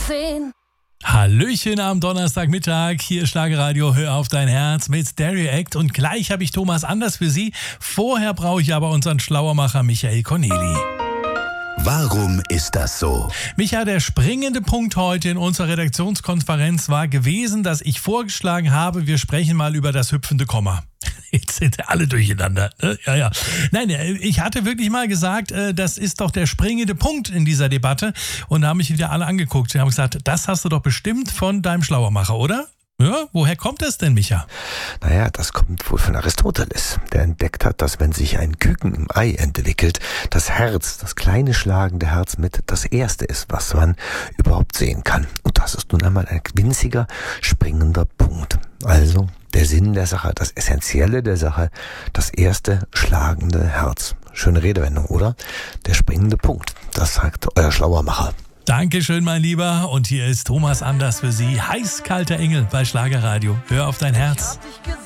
sehen. Hallöchen am Donnerstagmittag, hier ist Schlagerradio, hör auf dein Herz mit Stereo Act und gleich habe ich Thomas Anders für Sie. Vorher brauche ich aber unseren Schlauermacher Michael Corneli. Warum ist das so? Micha, der springende Punkt heute in unserer Redaktionskonferenz war gewesen, dass ich vorgeschlagen habe, wir sprechen mal über das hüpfende Komma. Jetzt sind alle durcheinander. Ne? Ja. Nein, ich hatte wirklich mal gesagt, das ist doch der springende Punkt in dieser Debatte. Und da haben mich wieder alle angeguckt. Sie haben gesagt, das hast du doch bestimmt von deinem Schlauermacher, oder? Ja, woher kommt das denn, Micha? Naja, das kommt wohl von Aristoteles, der entdeckt hat, dass wenn sich ein Küken im Ei entwickelt, das Herz, das kleine schlagende Herz mit das Erste ist, was man überhaupt sehen kann. Und das ist nun einmal ein winziger, springender Punkt. Also der Sinn der Sache, das Essentielle der Sache, das erste schlagende Herz. Schöne Redewendung, oder? Der springende Punkt, das sagt euer Schlauermacher. Dankeschön, mein Lieber. Und hier ist Thomas Anders für Sie. Heißkalter Engel bei Schlagerradio. Hör auf dein Herz.